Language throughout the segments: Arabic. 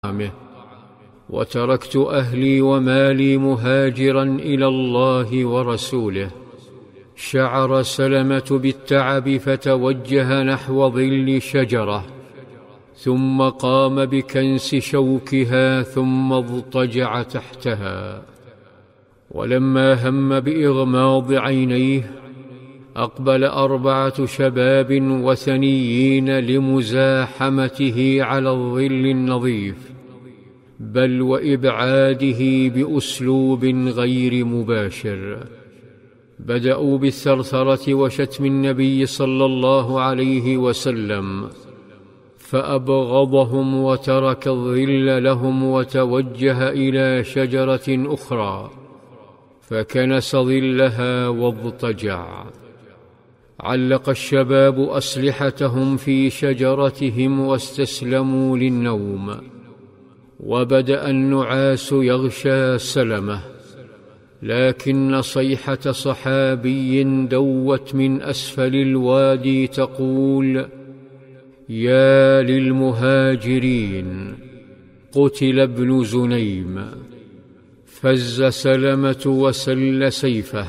وتركت أهلي ومالي مهاجرا إلى الله ورسوله. شعر سلمة بالتعب فتوجه نحو ظل شجرة، ثم قام بكنس شوكها ثم اضطجع تحتها. ولما هم بإغماض عينيه أقبل 4 شباب وثنيين لمزاحمته على الظل النظيف، بل وإبعاده بأسلوب غير مباشر. بدأوا بالثرثرة وشتم النبي صلى الله عليه وسلم، فأبغضهم وترك الظل لهم وتوجه إلى شجرة أخرى فكنس ظلها واضطجع. علق الشباب أسلحتهم في شجرتهم واستسلموا للنوم، وبدأ النعاس يغشى سلمة، لكن صيحة صحابي دوت من أسفل الوادي تقول: يا للمهاجرين، قتل ابن زنيم. فز سلمة وسل سيفه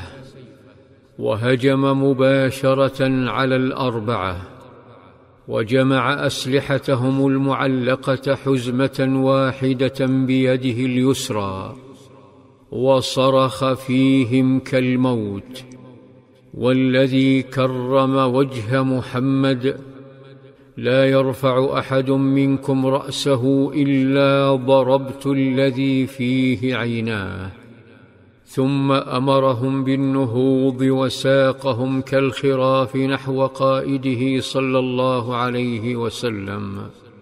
وهجم مباشرة على ال4، وجمع أسلحتهم المعلقة حزمة واحدة بيده اليسرى، وصرخ فيهم كالموت: والذي كرم وجه محمد لا يرفع أحد منكم رأسه إلا ضربت الذي فيه عيناه. ثم أمرهم بالنهوض وساقهم كالخراف نحو قائده صلى الله عليه وسلم.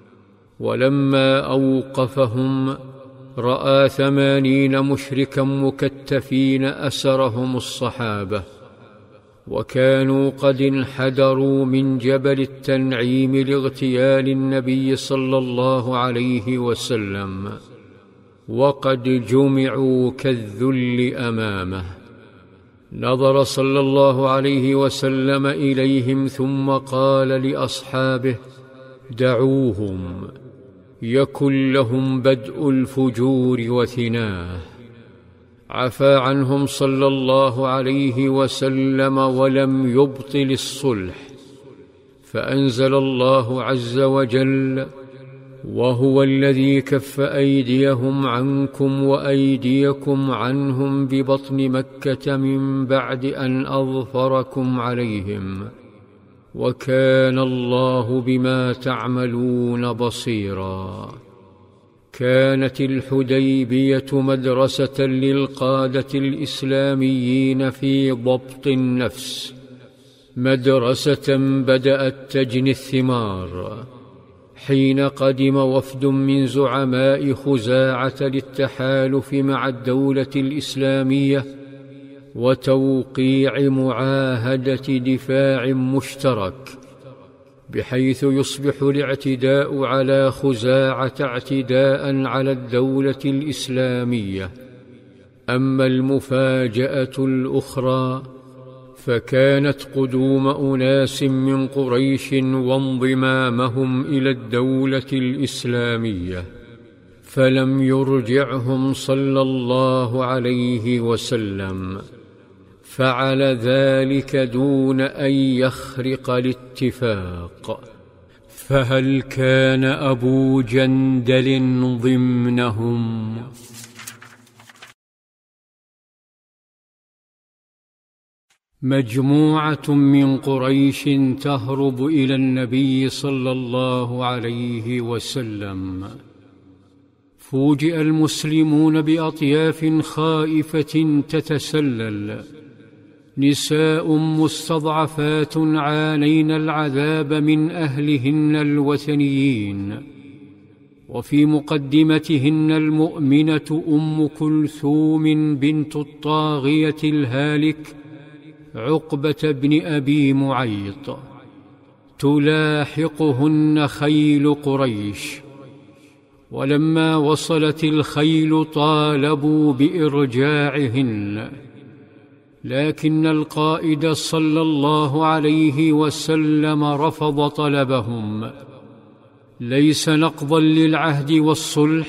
ولما أوقفهم رأى 80 مشركا مكتفين أسرهم الصحابة، وكانوا قد انحدروا من جبل التنعيم لاغتيال النبي صلى الله عليه وسلم، وقد جمعوا كالذل أمامه. نظر صلى الله عليه وسلم إليهم ثم قال لأصحابه: دعوهم، يكن لهم بدء الفجور وثناه. عفى عنهم صلى الله عليه وسلم ولم يبطل الصلح، فأنزل الله عز وجل: وهو الذي كف أيديهم عنكم وأيديكم عنهم ببطن مكة من بعد أن أظفركم عليهم، وكان الله بما تعملون بصيرا. كانت الحديبية مدرسة للقادة الإسلاميين في ضبط النفس، مدرسة بدأت تجني الثمار حين قدم وفد من زعماء خزاعة للتحالف مع الدولة الإسلامية وتوقيع معاهدة دفاع مشترك، بحيث يصبح الاعتداء على خزاعة اعتداء على الدولة الإسلامية. أما المفاجأة الأخرى فكانت قدوم أناس من قريش وانضمامهم إلى الدولة الإسلامية، فلم يرجعهم صلى الله عليه وسلم، فعل ذلك دون أن يخرق الاتفاق. فهل كان أبو جندل ضمنهم؟ مجموعة من قريش تهرب إلى النبي صلى الله عليه وسلم. فوجئ المسلمون بأطياف خائفة تتسلل، نساء مستضعفات عانين العذاب من أهلهن الوثنيين، وفي مقدمتهن المؤمنة أم كلثوم بنت الطاغية الهالك عقبة بن أبي معيط، تلاحقهن خيل قريش. ولما وصلت الخيل طالبوا بإرجاعهن، لكن القائد صلى الله عليه وسلم رفض طلبهم، ليس نقضا للعهد والصلح